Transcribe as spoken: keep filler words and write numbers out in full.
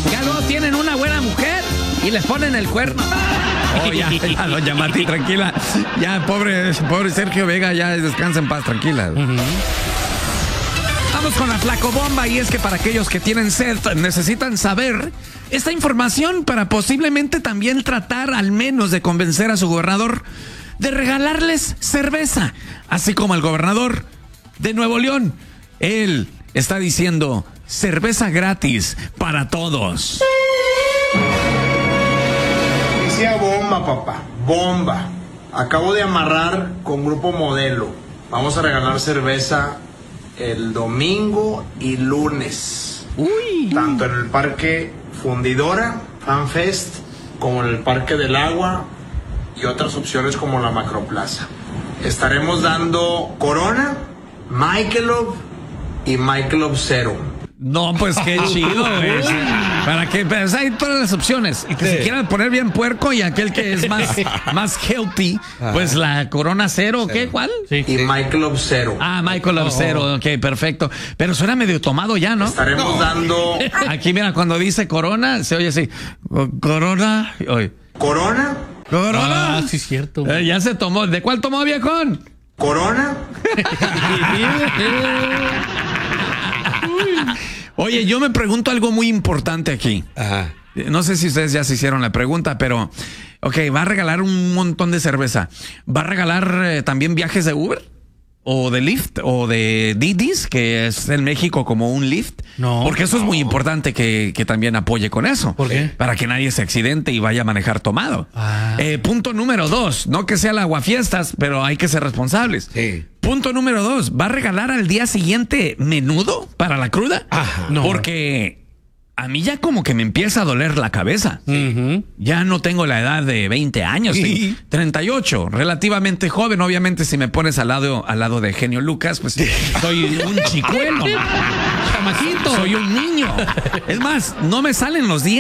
Ya luego tienen una buena mujer y les ponen el cuerno. Oh, ya, ya, doña Mati, tranquila. Ya, pobre, pobre Sergio Vega, ya descansa en paz, tranquila. Uh-huh. Vamos con la flacobomba, y es que para aquellos que tienen sed necesitan saber esta información para posiblemente también tratar al menos de convencer a su gobernador de regalarles cerveza, así como al gobernador de Nuevo León. Él está diciendo cerveza gratis para todos. Decía bomba, papá, bomba. Acabo de amarrar con Grupo Modelo. Vamos a regalar cerveza el domingo y lunes. Uy. Tanto en el Parque Fundidora, FanFest, como en el Parque del Agua y otras opciones como la Macroplaza. Estaremos dando Corona, Michelob y Michelob Zero. No, pues qué chido, güey. Para que pues, hay todas las opciones. Y que sí. Si quieran poner bien puerco, y aquel que es más, más healthy, ajá, pues la Corona Cero, ¿qué? ¿Cuál? Sí. Y Michelob Zero. Ah, Michelob oh, Zero, ok, perfecto. Pero suena medio tomado ya, ¿no? Estaremos no. dando... Aquí, mira, cuando dice Corona, se oye así. Corona. Oye. Corona. Corona. Ah, sí, es cierto. Eh, ya se tomó. ¿De cuál tomó, viejón? Corona. Oye, yo me pregunto algo muy importante aquí. Ajá. No sé si ustedes ya se hicieron la pregunta, pero, ok, va a regalar un montón de cerveza. ¿Va a regalar eh, también viajes de Uber? ¿O de Lyft? ¿O de Didis, que es en México como un Lyft? No. Porque eso no. es muy importante que, que también apoye con eso. ¿Por qué? Para que nadie se accidente y vaya a manejar tomado. Ah. Eh, punto número dos, no que sea el aguafiestas, pero hay que ser responsables. Sí. Punto número dos, ¿va a regalar al día siguiente menudo para la cruda? Ajá. No. Porque a mí ya como que me empieza a doler la cabeza. Uh-huh. Ya no tengo la edad de veinte años, sí. treinta y ocho, relativamente joven. Obviamente si me pones al lado, al lado de Genio Lucas, pues soy un chicuelo. Chamaquito. Soy un niño. Es más, no me salen los días.